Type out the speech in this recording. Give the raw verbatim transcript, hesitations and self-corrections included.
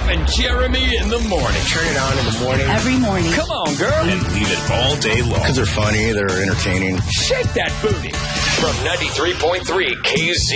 Jeff and Jeremy in the morning. Turn it on in the morning. Every morning. Come on, girl. And leave it all day long. Because they're funny, they're entertaining. Shake that booty. From ninety-three point three K Z.